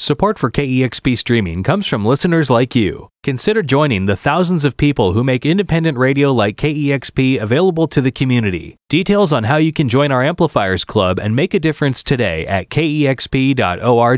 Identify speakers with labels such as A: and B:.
A: Support for KEXP Streaming comes from listeners like you. Consider joining the thousands of people who make independent radio like KEXP available to the community. Details on how you can join our Amplifiers Club and make a difference today at kexp.org.